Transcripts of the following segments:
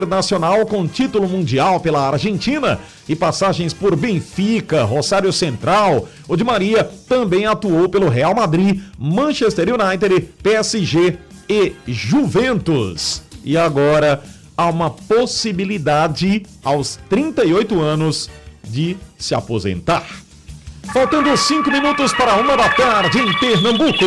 Internacional com título mundial pela Argentina e passagens por Benfica, Rosário Central. O Di Maria também atuou pelo Real Madrid, Manchester United, PSG e Juventus. E agora há uma possibilidade, aos 38 anos, de se aposentar. Faltando 5 minutos para 1 da tarde em Pernambuco.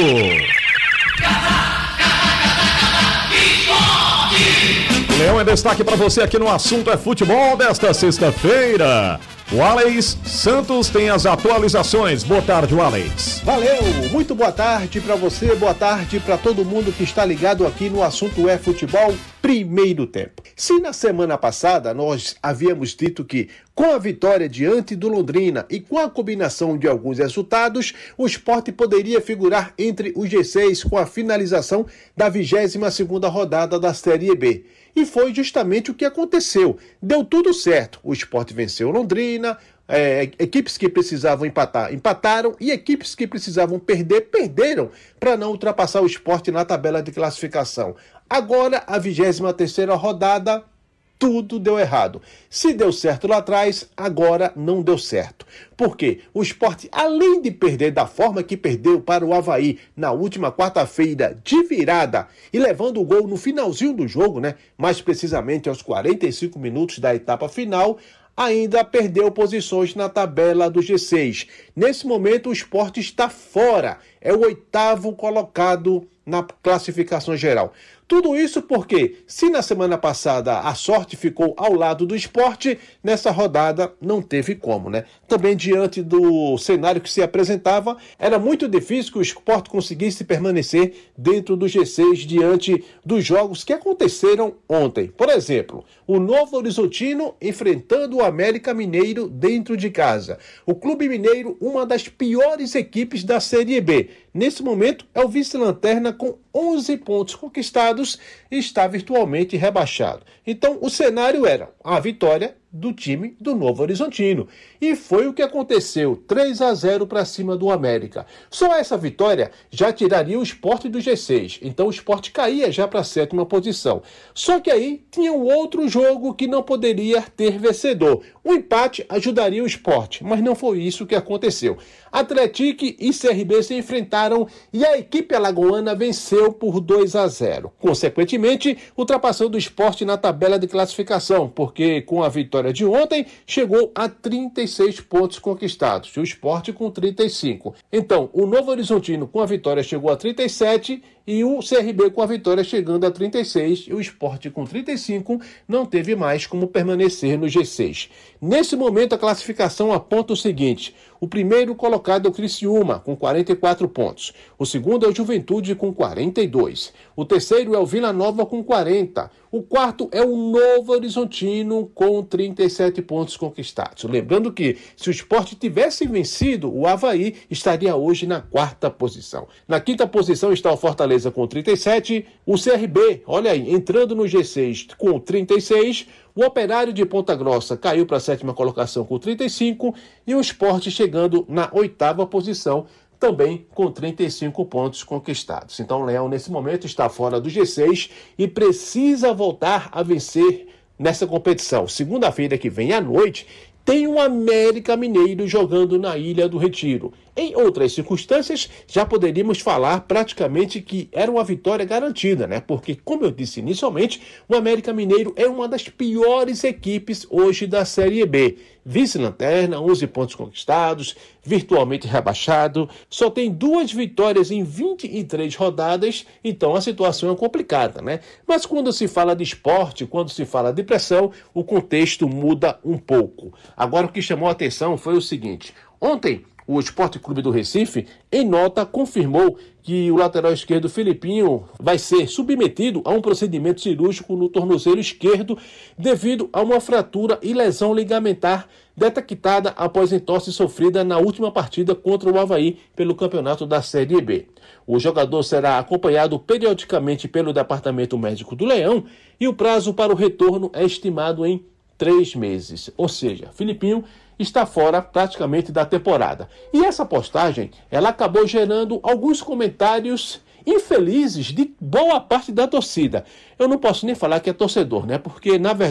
O Leão é destaque para você aqui no Assunto é Futebol desta sexta-feira. O Alex Santos tem as atualizações. Boa tarde, Alex. Valeu, muito boa tarde para você, boa tarde para todo mundo que está ligado aqui no Assunto é Futebol, primeiro tempo. Se na semana passada nós havíamos dito que com a vitória diante do Londrina e com a combinação de alguns resultados, o Sport poderia figurar entre os G6 com a finalização da 22ª rodada da Série B. E foi justamente o que aconteceu. Deu tudo certo. O Sport venceu Londrina, equipes que precisavam empatar, empataram, e equipes que precisavam perder, perderam para não ultrapassar o Sport na tabela de classificação. Agora, a 23ª rodada, tudo deu errado. Se deu certo lá atrás, agora não deu certo. Porque o Sport, além de perder da forma que perdeu para o Avaí na última quarta-feira de virada e levando o gol no finalzinho do jogo, mais precisamente aos 45 minutos da etapa final, ainda perdeu posições na tabela do G6. Nesse momento, o Sport está fora. É o 8º colocado na classificação geral. Tudo isso porque, se na semana passada a sorte ficou ao lado do Sport, nessa rodada não teve como, Também diante do cenário que se apresentava, era muito difícil que o Sport conseguisse permanecer dentro do G6 diante dos jogos que aconteceram ontem. Por exemplo, o Novo Horizontino enfrentando o América Mineiro dentro de casa. O Clube Mineiro, uma das piores equipes da Série B. Nesse momento, é o vice-lanterna com 11 pontos conquistados e está virtualmente rebaixado. Então, o cenário era a vitória do time do Novo Horizontino. E foi o que aconteceu, 3-0 para cima do América. Só essa vitória já tiraria o Sport do G6. Então o Sport caía já para a 7ª posição. Só que aí tinha um outro jogo que não poderia ter vencedor. O empate ajudaria o Sport, mas não foi isso que aconteceu. Atlético e CRB se enfrentaram e a equipe alagoana venceu por 2-0. Consequentemente, ultrapassando o Sport na tabela de classificação, porque com a vitória de ontem, chegou a 36 pontos conquistados, e o Sport com 35. Então, o Novo Horizontino com a vitória chegou a 37 e o CRB com a vitória chegando a 36 e o Sport com 35 não teve mais como permanecer no G6. Nesse momento, a classificação aponta o seguinte: o primeiro colocado é o Criciúma, com 44 pontos. O segundo é o Juventude, com 42. O terceiro é o Vila Nova, com 40. O quarto é o Novo Horizontino, com 37 pontos conquistados. Lembrando que, se o Sport tivesse vencido, o Avaí estaria hoje na 4ª posição. Na 5ª posição está o Fortaleza, com 37. O CRB, olha aí, entrando no G6 com 36. O Operário de Ponta Grossa caiu para a 7ª colocação com 35 e o Sport chegando na 8ª posição, também com 35 pontos conquistados. Então o Leão, nesse momento, está fora do G6 e precisa voltar a vencer nessa competição. Segunda-feira que vem à noite, tem o América Mineiro jogando na Ilha do Retiro. Em outras circunstâncias, já poderíamos falar praticamente que era uma vitória garantida, Porque, como eu disse inicialmente, o América Mineiro é uma das piores equipes hoje da Série B. Vice-lanterna, 11 pontos conquistados, virtualmente rebaixado, só tem 2 vitórias em 23 rodadas, então a situação é complicada, Mas quando se fala de esporte, quando se fala de pressão, o contexto muda um pouco. Agora, o que chamou a atenção foi o seguinte: ontem, o Sport Clube do Recife, em nota, confirmou que o lateral esquerdo Filipinho vai ser submetido a um procedimento cirúrgico no tornozelo esquerdo devido a uma fratura e lesão ligamentar detectada após entorse sofrida na última partida contra o Avaí pelo campeonato da Série B. O jogador será acompanhado periodicamente pelo Departamento Médico do Leão e o prazo para o retorno é estimado em 3 meses. Ou seja, Filipinho está fora praticamente da temporada. E essa postagem, ela acabou gerando alguns comentários infelizes de boa parte da torcida. Eu não posso nem falar que é torcedor, Porque, na verdade,